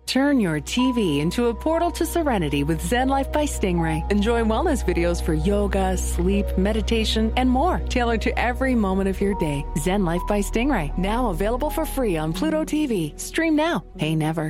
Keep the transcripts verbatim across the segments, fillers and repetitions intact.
Turn your T V into a portal to serenity with Zen Life by Stingray. Enjoy wellness videos for yoga, sleep, meditation, and more, tailored to every moment of your day. Zen Life by Stingray, now available for free on Pluto T V. Stream now, pay never.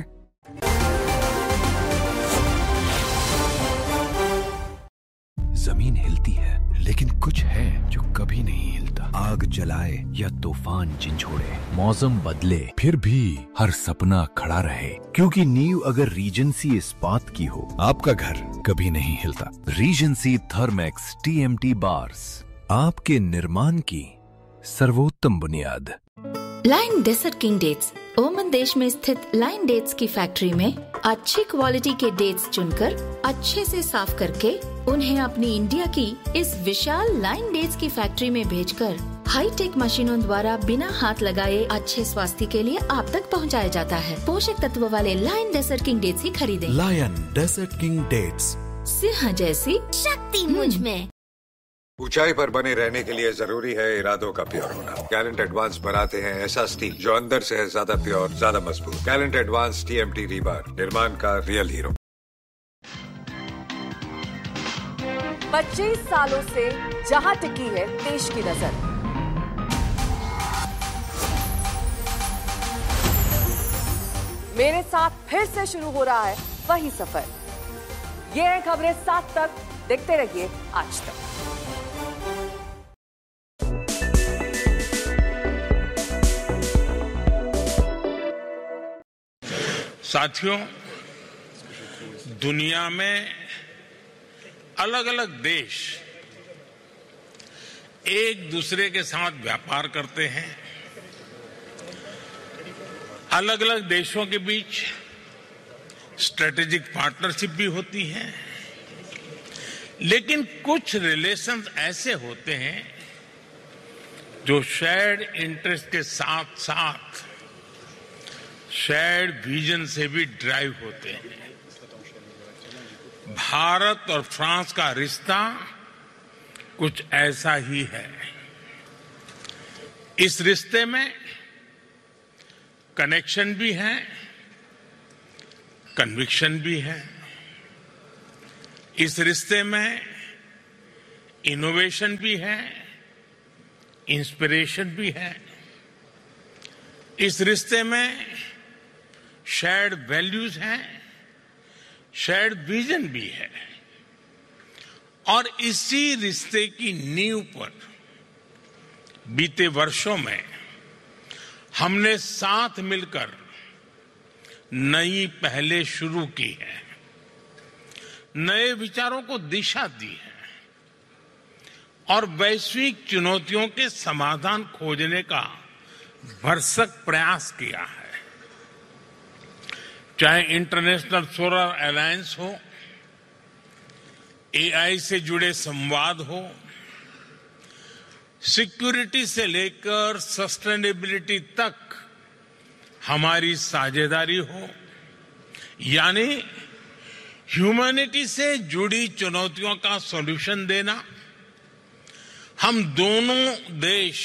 जमीन हिलती है, लेकिन कुछ है जो कभी नहीं हिलता। आग जलाए या तूफान झंझोड़े, मौसम बदले, फिर भी हर सपना खड़ा रहे। क्योंकि नींव अगर रीजेंसी इस्पात की हो, आपका घर कभी नहीं हिलता। रीजेंसी थर्मैक्स टीएमटी बार्स, आपके निर्माण की सर्वोत्तम बुनियाद। लाइन डेजर्ट किंग डेट्स ओमन देश में स्थित लाइन डेट्स की फैक्ट्री में अच्छी क्वालिटी के डेट्स चुनकर अच्छे से साफ करके उन्हें अपनी इंडिया की इस विशाल लाइन डेट्स की फैक्ट्री में भेजकर हाईटेक मशीनों द्वारा बिना हाथ लगाए अच्छे स्वास्थ्य के लिए आप तक पहुंचाया जाता है। पोषक तत्व वाले लाइन डेजर्ट किंग डेट्स ही खरीदें। Lion desert king dates, Singh जैसी शक्ति मुझ में। ऊंचाई पर बने रहने के लिए जरूरी है इरादों का प्योर होना। गैलेंट एडवांस बनाते हैं ऐसा स्टील जो अंदर से है ज्यादा प्योर, ज्यादा मजबूत। गैलेंट एडवांस टीएमटी रीबार, निर्माण का रियल हीरो। पच्चीस सालों से जहां टिकी है देश की नजर, मेरे साथ फिर से शुरू हो रहा है वही सफर। ये है खबरें सात तक, देखते रहिए आज तक। साथियों, दुनिया में अलग अलग देश एक दूसरे के साथ व्यापार करते हैं। अलग अलग देशों के बीच स्ट्रेटेजिक पार्टनरशिप भी होती है, लेकिन कुछ रिलेशंस ऐसे होते हैं जो शेयर्ड इंटरेस्ट के साथ साथ शेयर्ड विजन से भी ड्राइव होते हैं। भारत और फ्रांस का रिश्ता कुछ ऐसा ही है। इस रिश्ते में कनेक्शन भी है, कन्विक्शन भी है। इस रिश्ते में इनोवेशन भी है, इंस्पिरेशन भी है। इस रिश्ते में शेयर्ड वैल्यूज हैं, शेयर्ड विजन भी है। और इसी रिश्ते की नींव पर बीते वर्षों में हमने साथ मिलकर नई पहलें शुरू की है, नए विचारों को दिशा दी है और वैश्विक चुनौतियों के समाधान खोजने का भरसक प्रयास किया है। चाहे इंटरनेशनल सोलर अलायंस हो, एआई से जुड़े संवाद हो, सिक्योरिटी से लेकर सस्टेनेबिलिटी तक हमारी साझेदारी हो, यानी ह्यूमैनिटी से जुड़ी चुनौतियों का सॉल्यूशन देना। हम दोनों देश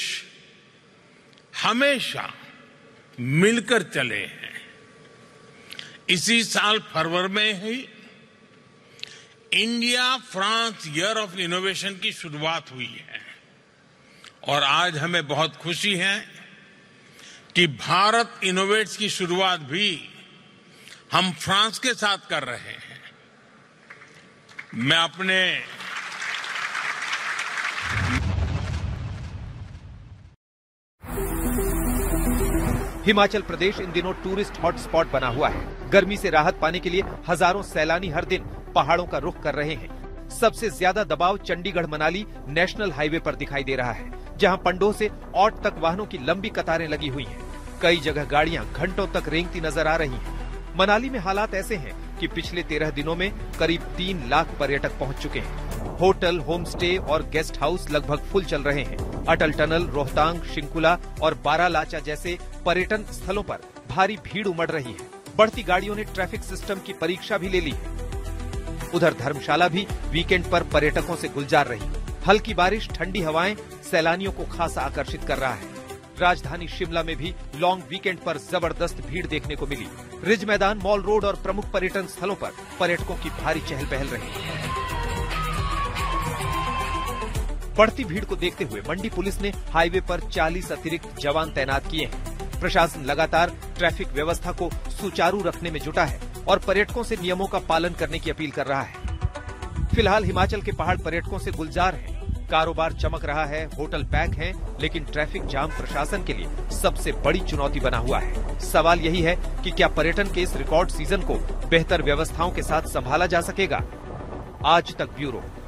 हमेशा मिलकर चले हैं। इसी साल फरवरी में ही India France year of innovation की शुरुआत हुई है और आज हमें बहुत खुशी है कि भारत इनोवेट्स की शुरुआत भी हम फ्रांस के साथ कर रहे हैं। मैं अपने हिमाचल प्रदेश इन दिनों टूरिस्ट हॉटस्पॉट बना हुआ है। गर्मी से राहत पाने के लिए हजारों सैलानी हर दिन पहाड़ों का रुख कर रहे हैं। सबसे ज्यादा दबाव चंडीगढ़ मनाली नेशनल हाईवे पर दिखाई दे रहा है, जहां पंडोह से औट तक वाहनों की लंबी कतारें लगी हुई हैं। कई जगह गाड़ियां घंटों तक रेंगती नजर आ रही हैं। मनाली में हालात ऐसे हैं कि पिछले तेरह दिनों में करीब तीन लाख पर्यटक पहुंच चुके हैं। होटल, होम स्टे और गेस्ट हाउस लगभग फुल चल रहे हैं। अटल टनल, रोहतांग, शिंकुला और बारालाचा जैसे पर्यटन स्थलों पर भारी भीड़ उमड़ रही है। बढ़ती गाड़ियों ने ट्रैफिक सिस्टम की परीक्षा भी ले ली है। उधर धर्मशाला भी वीकेंड पर पर्यटकों से गुलजार रही। हल्की बारिश, ठंडी हवाएं सैलानियों को खासा आकर्षित कर रहा है। राजधानी शिमला में भी लॉन्ग वीकेंड पर जबरदस्त भीड़ देखने को मिली। रिज मैदान, मॉल रोड और प्रमुख पर्यटन स्थलों पर पर्यटकों की भारी चहल पहल रही। बढ़ती भीड़ को देखते हुए मंडी पुलिस ने हाईवे पर चालीस अतिरिक्त जवान तैनात किए हैं। प्रशासन लगातार ट्रैफिक व्यवस्था को सुचारू रखने में जुटा है और पर्यटकों से नियमों का पालन करने की अपील कर रहा है। फिलहाल हिमाचल के पहाड़ पर्यटकों से गुलजार हैं। कारोबार चमक रहा है, होटल पैक हैं, लेकिन ट्रैफिक जाम प्रशासन के लिए सबसे बड़ी चुनौती बना हुआ है। सवाल यही है कि क्या पर्यटन के इस रिकॉर्ड सीजन को बेहतर व्यवस्थाओं के साथ संभाला जा सकेगा? आज तक ब्यूरो।